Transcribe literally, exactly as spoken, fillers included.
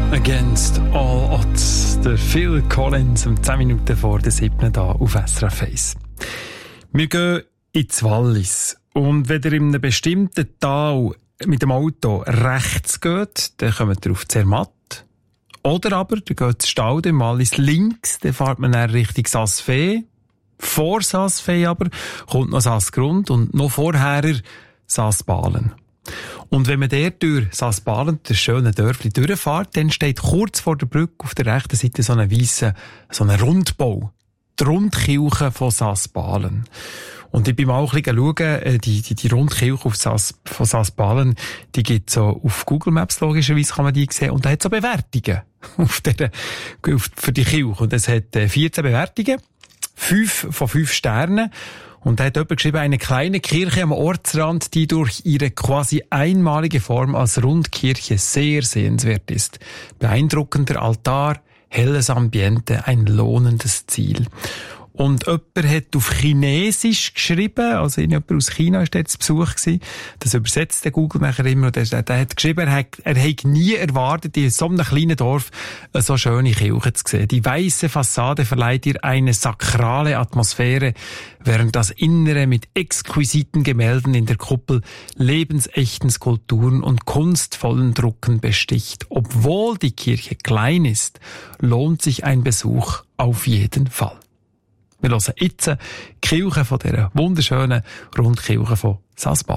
Against All Odds. Der Phil Collins um zehn Minuten vor der siebten da auf S R F eins. Wir gehen ins Wallis. Und wenn ihr in einem bestimmten Tal mit dem Auto rechts geht, dann kommt ihr auf Zermatt. Oder aber, ihr geht ins Staude im Wallis links, dann fährt man dann Richtung Saas-Fee. Vor Saas-Fee aber kommt noch Saas-Grund und noch vorher Saas-Balen. Und wenn man der durch Saas-Balen, das schöne Dörfli, durchfährt, dann steht kurz vor der Brücke auf der rechten Seite so ein weisser, so ein Rundbau. Die Rundkirche von Saas-Balen. Und ich bin mal auch ein bisschen schauen, die, die, die Rundkirche auf Saas, von Saas-Balen, die gibt so auf Google Maps, logischerweise kann man die sehen, und da hat so Bewertungen auf der, auf, für die Kirche. Und es hat vierzehn Bewertungen, fünf von fünf Sternen. Und da hat jemand geschrieben, eine kleine Kirche am Ortsrand, die durch ihre quasi einmalige Form als Rundkirche sehr sehenswert ist. Beeindruckender Altar, helles Ambiente, ein lohnendes Ziel. Und jemand hat auf Chinesisch geschrieben, also jemand aus China war dort zu Besuch gewesen. Das übersetzt der Google nachher immer. Und der, der hat geschrieben, er hat, er hat nie erwartet, in so einem kleinen Dorf eine so schöne Kirche zu sehen. Die weiße Fassade verleiht ihr eine sakrale Atmosphäre, während das Innere mit exquisiten Gemälden in der Kuppel, lebensechten Skulpturen und kunstvollen Drucken besticht. Obwohl die Kirche klein ist, lohnt sich ein Besuch auf jeden Fall. Wir hören jetzt die Kirche von dieser wunderschönen Rundkirche von Saas-Balen.